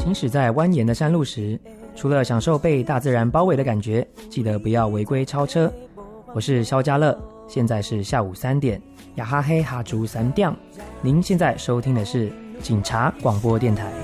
行驶在蜿蜒的山路时，除了享受被大自然包围的感觉，记得不要违规超车。我是肖家乐，现在是下午3点，亚哈黑哈竹三调。您现在收听的是警察广播电台。